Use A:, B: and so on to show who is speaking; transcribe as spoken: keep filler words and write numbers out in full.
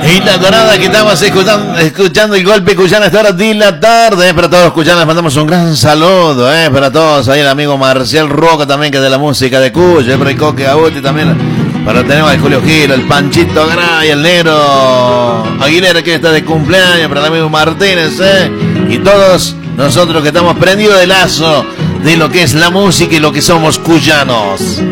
A: Y la dorada que estamos escuchando, escuchando el golpe cuyana a esta hora de la tarde. Para todos los cuyanos mandamos un gran saludo, eh, para todos. Ahí el amigo Marcial Roca también, que es de la música de Cuyo, el Rey Coque Abuti también. Para tenemos el Julio Gil, el Panchito Gray, el Negro Aguilera, que está de cumpleaños, para el amigo Martínez, eh. Y todos nosotros que estamos prendidos de lazo de lo que es la música y lo que somos cuyanos.